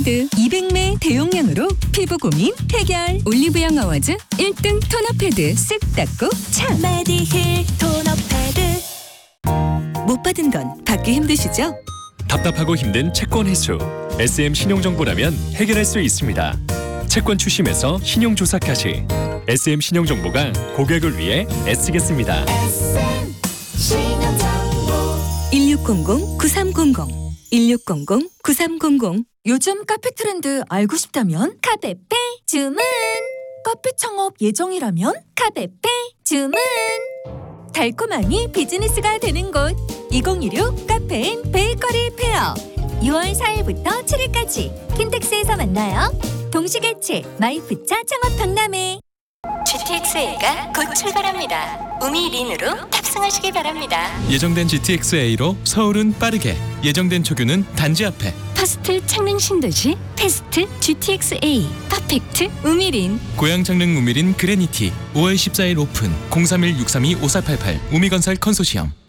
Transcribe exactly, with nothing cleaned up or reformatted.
패드 이백 매 대용량으로 피부 고민 해결. 올리브영 어워즈 일 등 토너 패드 쓱 닦고 참. 메디힐 토너 패드. 못 받은 건 받기 힘드시죠? 답답하고 힘든 채권 회수. 에스엠 신용정보라면 해결할 수 있습니다. 채권 추심에서 신용조사까지 에스엠 신용정보가 고객을 위해 애쓰겠습니다. 에스엠 신용정보. 일육공공 구삼공공 일육공공 구삼공공. 요즘 카페 트렌드 알고 싶다면 카페페 주문. 카페 창업 예정이라면 카페페 주문. 달콤함이 비즈니스가 되는 곳 이천이십육 카페인 베이커리 페어. 유월 사일부터 칠일까지 킨텍스에서 만나요. 동시개최 마이프차 창업 박람회. 지티엑스에이가 곧 출발합니다. 우미린으로 탑승하시기 바랍니다. 예정된 지티엑스에이로 서울은 빠르게, 예정된 초규는 단지 앞에. 파스트 창릉 신도시 패스트 지티엑스에이 퍼펙트 우미린. 고양 창릉 우미린 그레니티 오월 십사일 오픈. 공삼일 육삼이 오사팔팔 우미건설 컨소시엄.